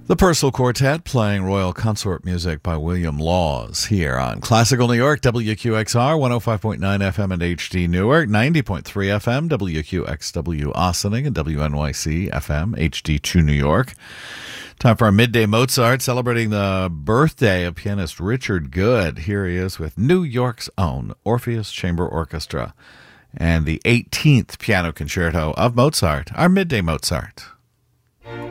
The Purcell Quartet playing Royal Consort music by William Laws here on Classical New York, WQXR, 105.9 FM and HD Newark, 90.3 FM, WQXW Ossining, and WNYC FM, HD2 New York. Time for our Midday Mozart, celebrating the birthday of pianist Richard Good. Here he is with New York's own Orpheus Chamber Orchestra and the 18th Piano Concerto of Mozart, our Midday Mozart.